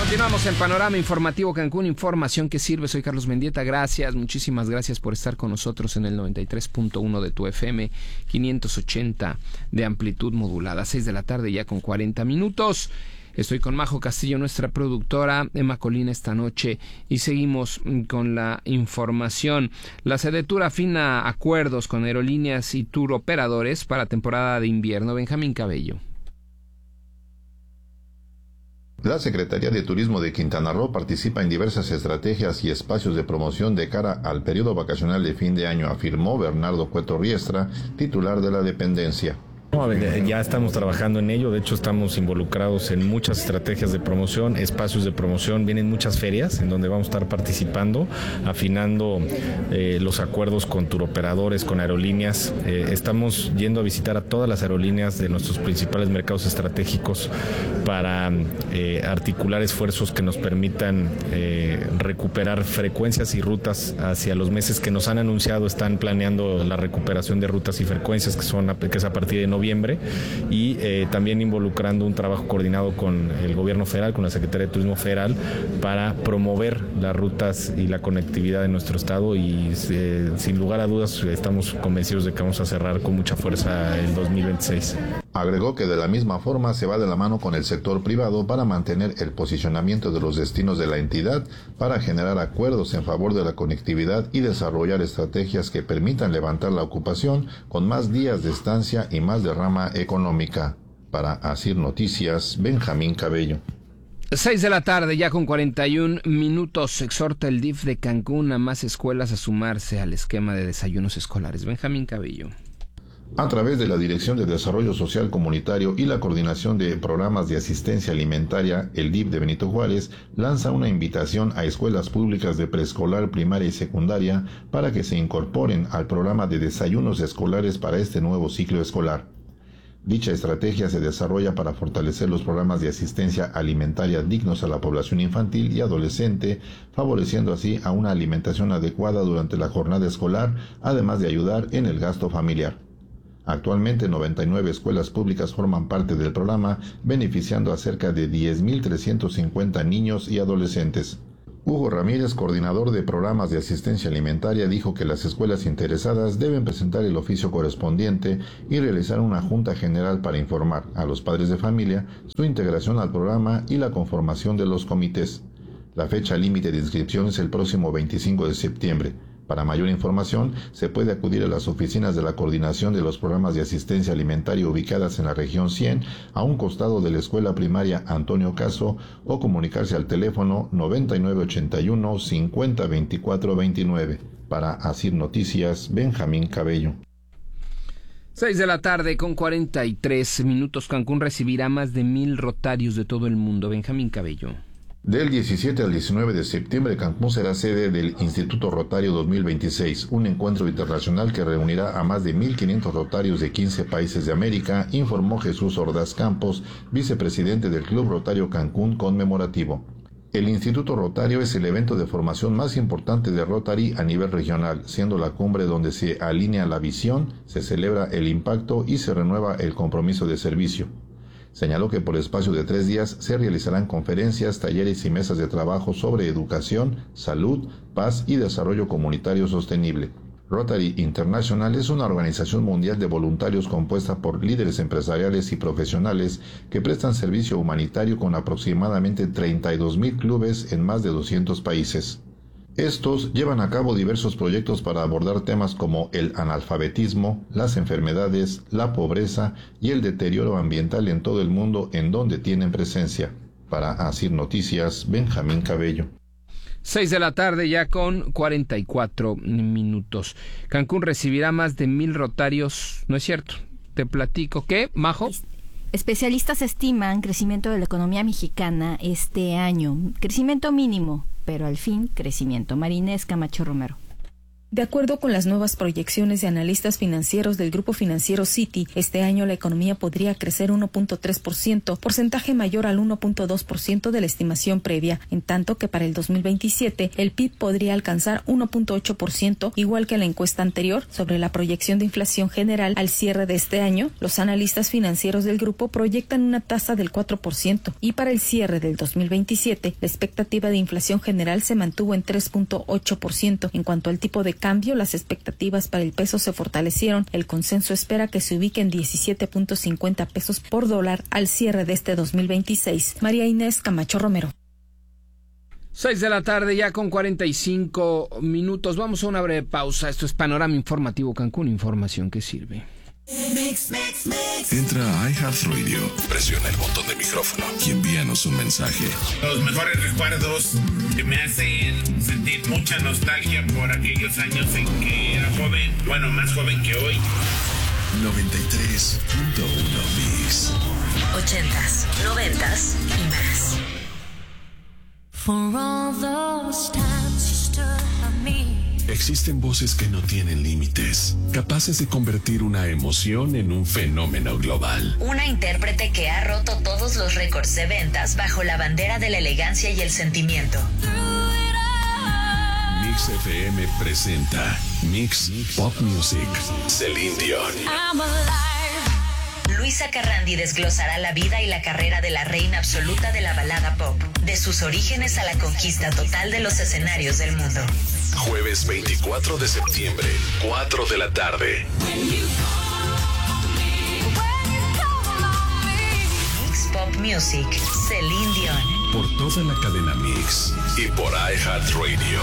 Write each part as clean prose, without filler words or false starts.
Continuamos en Panorama Informativo Cancún, información que sirve. Soy Carlos Mendieta, gracias, muchísimas gracias por estar con nosotros en el 93.1 de tu FM, 580 de amplitud modulada, 6 de la tarde ya con 40 minutos. Estoy con Majo Castillo, nuestra productora, Emma Colina esta noche, y seguimos con la información. La Sedetur afina acuerdos con aerolíneas y tour operadores para temporada de invierno. Benjamín Cabello. La Secretaría de Turismo de Quintana Roo participa en diversas estrategias y espacios de promoción de cara al periodo vacacional de fin de año, afirmó Bernardo Cueto Riestra, titular de la dependencia. Ya estamos trabajando en ello, de hecho estamos involucrados en muchas estrategias de promoción, espacios de promoción, vienen muchas ferias en donde vamos a estar participando, afinando los acuerdos con turoperadores, con aerolíneas. Estamos yendo a visitar a todas las aerolíneas de nuestros principales mercados estratégicos para articular esfuerzos que nos permitan recuperar frecuencias y rutas hacia los meses que nos han anunciado. Están planeando la recuperación de rutas y frecuencias que es a partir de noviembre, y también involucrando un trabajo coordinado con el gobierno federal, con la Secretaría de Turismo Federal, para promover las rutas y la conectividad de nuestro estado, y sin lugar a dudas estamos convencidos de que vamos a cerrar con mucha fuerza el 2026. Agregó que de la misma forma se va de la mano con el sector privado para mantener el posicionamiento de los destinos de la entidad, para generar acuerdos en favor de la conectividad y desarrollar estrategias que permitan levantar la ocupación con más días de estancia y más derrama económica. Para Asir Noticias, Benjamín Cabello. 6 de la tarde, ya con 41 minutos. Exhorta el DIF de Cancún a más escuelas a sumarse al esquema de desayunos escolares. Benjamín Cabello. A través de la Dirección de Desarrollo Social Comunitario y la Coordinación de Programas de Asistencia Alimentaria, el DIF de Benito Juárez lanza una invitación a escuelas públicas de preescolar, primaria y secundaria para que se incorporen al programa de desayunos escolares para este nuevo ciclo escolar. Dicha estrategia se desarrolla para fortalecer los programas de asistencia alimentaria dignos a la población infantil y adolescente, favoreciendo así a una alimentación adecuada durante la jornada escolar, además de ayudar en el gasto familiar. Actualmente 99 escuelas públicas forman parte del programa, beneficiando a cerca de 10.350 niños y adolescentes. Hugo Ramírez, coordinador de programas de asistencia alimentaria, dijo que las escuelas interesadas deben presentar el oficio correspondiente y realizar una junta general para informar a los padres de familia su integración al programa y la conformación de los comités. La fecha límite de inscripción es el próximo 25 de septiembre. Para mayor información, se puede acudir a las oficinas de la Coordinación de los Programas de Asistencia Alimentaria ubicadas en la región 100, a un costado de la Escuela Primaria Antonio Caso, o comunicarse al teléfono 9981 50 24 29. Para Asir Noticias, Benjamín Cabello. 6 de la tarde con 43 minutos. Cancún recibirá más de 1,000 rotarios de todo el mundo. Benjamín Cabello. Del 17 al 19 de septiembre, Cancún será sede del Instituto Rotario 2026, un encuentro internacional que reunirá a más de 1,500 rotarios de 15 países de América, informó Jesús Ordaz Campos, vicepresidente del Club Rotario Cancún conmemorativo. El Instituto Rotario es el evento de formación más importante de Rotary a nivel regional, siendo la cumbre donde se alinea la visión, se celebra el impacto y se renueva el compromiso de servicio. Señaló que por espacio de 3 días se realizarán conferencias, talleres y mesas de trabajo sobre educación, salud, paz y desarrollo comunitario sostenible. Rotary International es una organización mundial de voluntarios compuesta por líderes empresariales y profesionales que prestan servicio humanitario con aproximadamente 32,000 clubes en más de 200 países. Estos llevan a cabo diversos proyectos para abordar temas como el analfabetismo, las enfermedades, la pobreza y el deterioro ambiental en todo el mundo en donde tienen presencia. Para Asir Noticias, Benjamín Cabello. 6 de la tarde ya con 44 minutos. Cancún recibirá más de 1,000 rotarios. ¿No es cierto? Te platico. ¿Qué, Majo? Especialistas estiman crecimiento de la economía mexicana este año. Crecimiento mínimo, pero al fin crecimiento. Marinés Camacho Romero. De acuerdo con las nuevas proyecciones de analistas financieros del grupo financiero Citi, este año la economía podría crecer 1.3%, porcentaje mayor al 1.2% de la estimación previa, en tanto que para el 2027 el PIB podría alcanzar 1.8%, igual que en la encuesta anterior. Sobre la proyección de inflación general al cierre de este año, los analistas financieros del grupo proyectan una tasa del 4% y para el cierre del 2027 la expectativa de inflación general se mantuvo en 3.8%. En cuanto al tipo de cambio, las expectativas para el peso se fortalecieron. El consenso espera que se ubique en 17.50 pesos por dólar al cierre de este 2026. María Inés Camacho Romero. 6 de la tarde ya con 45 minutos. Vamos a una breve pausa. Esto es Panorama Informativo Cancún, información que sirve. Entra a iHeartRadio, presiona el botón de micrófono y envíanos un mensaje. Los mejores recuerdos que me hacen sentir mucha nostalgia por aquellos años en que era joven, bueno, más joven que hoy. 93.1 Mix. 80s, 90s y más. For all those times you stood by me. Existen voces que no tienen límites, capaces de convertir una emoción en un fenómeno global. Una intérprete que ha roto todos los récords de ventas bajo la bandera de la elegancia y el sentimiento. Mix FM presenta Mix Pop Music, Celine Dion. Luisa Carrandi desglosará la vida y la carrera de la reina absoluta de la balada pop, de sus orígenes a la conquista total de los escenarios del mundo. Jueves 24 de septiembre, 4 de la tarde. Mix Pop Music, Celine Dion. Por toda la cadena Mix y por iHeartRadio.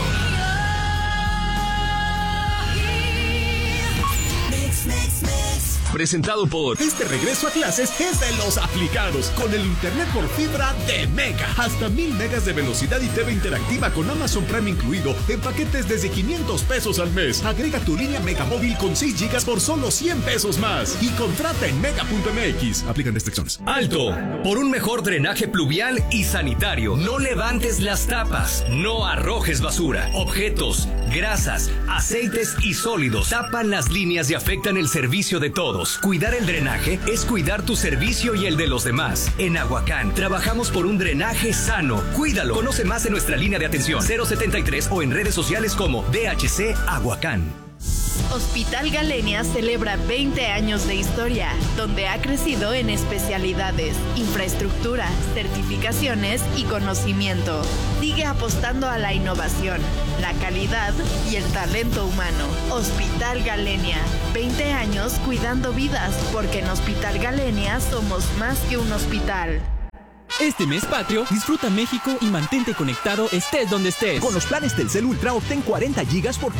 Presentado por... Este regreso a clases es de los aplicados, con el internet por fibra de Mega. Hasta 1000 megas de velocidad y TV interactiva con Amazon Prime incluido, en paquetes desde 500 pesos al mes. Agrega tu línea Mega Móvil con 6 gigas por solo 100 pesos más. Y contrata en mega.mx. Aplican restricciones. ¡Alto! Por un mejor drenaje pluvial y sanitario. No levantes las tapas. No arrojes basura. Objetos, grasas, aceites y sólidos tapan las líneas y afectan el servicio de todos. Cuidar el drenaje es cuidar tu servicio y el de los demás. En Aguacán trabajamos por un drenaje sano. Cuídalo. Conoce más en nuestra línea de atención 073 o en redes sociales como DHC Aguacán. Hospital Galenia celebra 20 años de historia, donde ha crecido en especialidades, infraestructura, certificaciones y conocimiento. Sigue apostando a la innovación, la calidad y el talento humano. Hospital Galenia, 20 años cuidando vidas, porque en Hospital Galenia somos más que un hospital. Este mes patrio, disfruta México y mantente conectado estés donde estés. Con los planes Telcel Ultra obtén 40 gigas por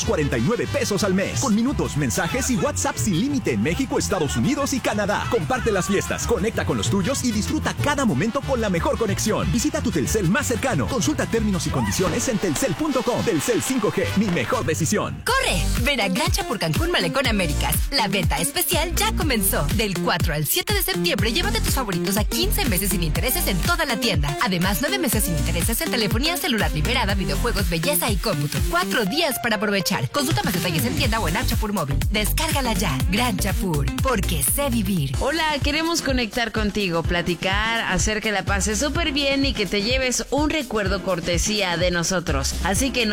549 pesos al mes. Con minutos, mensajes y WhatsApp sin límite en México, Estados Unidos y Canadá. Comparte las fiestas, conecta con los tuyos y disfruta cada momento con la mejor conexión. Visita tu Telcel más cercano. Consulta términos y condiciones en telcel.com. Telcel 5G, mi mejor decisión. ¡Corre! Ven a Gran Chapur Cancún Malecón Américas. La venta especial ya comenzó. Del 4 al 7 de septiembre, llévate tus favoritos a 15 meses sin intereses en toda la tienda. Además, 9 meses sin intereses en telefonía celular liberada, videojuegos, belleza y cómputo. 4 días para aprovechar. Consulta más detalles en tienda o en App Chapur Móvil. Descárgala ya. Gran Chapur, porque sé vivir. Hola, queremos conectar contigo, platicar, hacer que la pases súper bien y que te lleves un recuerdo cortesía de nosotros. Así que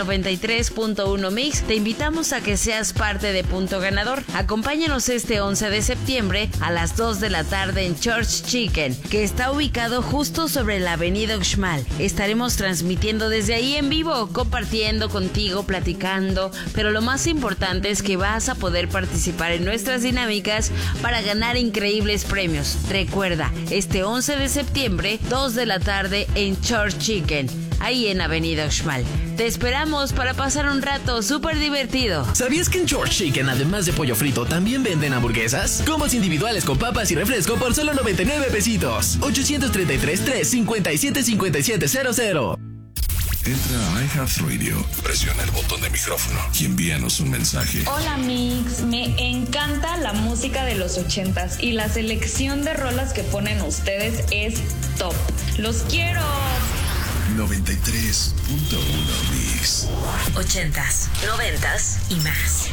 93.1 Mix, te invitamos a que seas parte de Punto Ganador. Acompáñanos este 11 de septiembre a las 2 de la tarde en Church Chicken, que está ubicado justo sobre la avenida Uxmal. Estaremos transmitiendo desde ahí en vivo, compartiendo contigo, platicando, pero lo más importante es que vas a poder participar en nuestras dinámicas para ganar increíbles premios. Recuerda, este 11 de septiembre, 2 de la tarde en Church Chicken, ahí en avenida Uxmal. Te esperamos para pasar un rato súper divertido. ¿Sabías que en Church Chicken, además de pollo frito, también venden hamburguesas? Combos individuales con papas y refresco por solo 99 pesitos. 833-357-5700. Entra a iHeartRadio, presiona el botón de micrófono y envíanos un mensaje. Hola Mix, me encanta la música de los 80s y la selección de rolas que ponen ustedes es top. ¡Los quiero! 93.1 Mix. 80s, 90s y más.